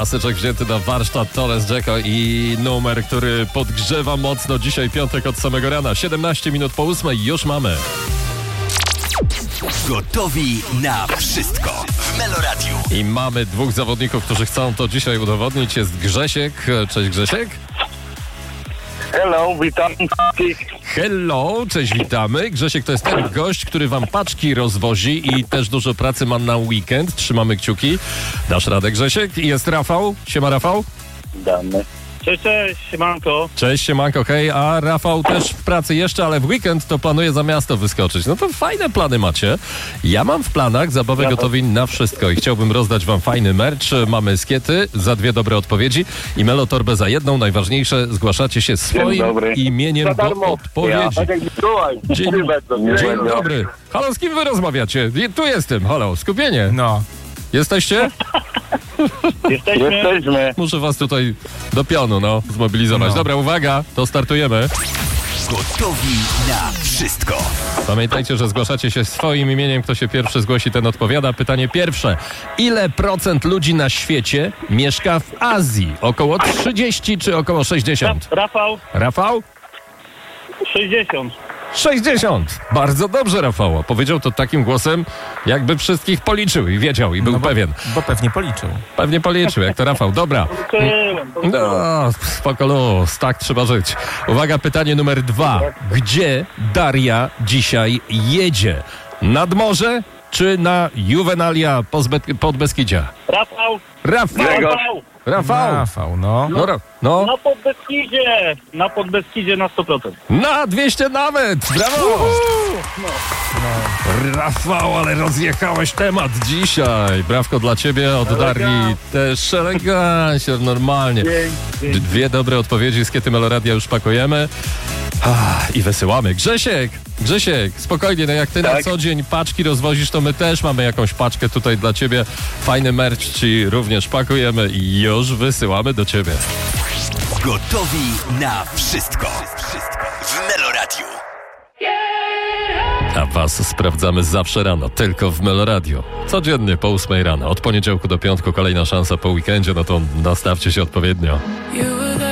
Klasyczek wzięty na warsztat Torres Jacko i numer, który podgrzewa mocno dzisiaj piątek od samego rana. 17 minut po 8 już mamy. Gotowi na wszystko w Meloradiu. I mamy dwóch zawodników, którzy chcą to dzisiaj udowodnić. Jest Grzesiek. Cześć Grzesiek. Hello, witam. Hello, cześć, witamy. Grzesiek to jest ten gość, który wam paczki rozwozi i też dużo pracy ma na weekend. Trzymamy kciuki. Dasz radę, Grzesiek. I jest Rafał. Siema, Rafał. Damy. Cześć, siemanko. Cześć, siemanko, hej. A Rafał też w pracy jeszcze, ale w weekend to planuje za miasto wyskoczyć. No to fajne plany macie. Ja mam w planach zabawę gotowi na wszystko i chciałbym rozdać wam fajny merch. Mamy skiety za 2 dobre odpowiedzi i melotorbę za 1. Najważniejsze, zgłaszacie się swoim imieniem do odpowiedzi. Dzień dobry. Halo, z kim wy rozmawiacie? Tu jestem, halo, skupienie. No. Jesteście? Jesteśmy. Muszę was tutaj do pionu, zmobilizować. No. Dobra, uwaga, to startujemy. Gotowi na wszystko. Pamiętajcie, że zgłaszacie się swoim imieniem. Kto się pierwszy zgłosi, ten odpowiada. Pytanie pierwsze. Ile procent ludzi na świecie mieszka w Azji? Około 30 czy około 60? Rafał? 60. 60. Bardzo dobrze, Rafał. Powiedział to takim głosem, jakby wszystkich policzył i wiedział i był pewien. Bo pewnie policzył. Pewnie policzył, jak to Rafał. Dobra. No, spoko luz, tak trzeba żyć. Uwaga, pytanie numer 2. Gdzie Daria dzisiaj jedzie? Nad morze czy na Juvenalia Podbeskidzia? Rafał, no. No. Na Podbeskidzie na 100%. Na 200 nawet! Brawo! Rafał, ale rozjechałeś temat dzisiaj. Brawko dla ciebie od Darii. Też elegancie, normalnie. 2 dobre odpowiedzi z Kiety Meloradia już pakujemy. I wysyłamy. Grzesiek, spokojnie, jak ty na co dzień paczki rozwozisz, to my też mamy jakąś paczkę tutaj dla ciebie. Fajny merch ci również pakujemy i już wysyłamy do ciebie. Gotowi na wszystko w Meloradiu. A was sprawdzamy zawsze rano, tylko w Meloradiu. Codziennie po 8 rano. Od poniedziałku do piątku kolejna szansa po weekendzie, no to nastawcie się odpowiednio.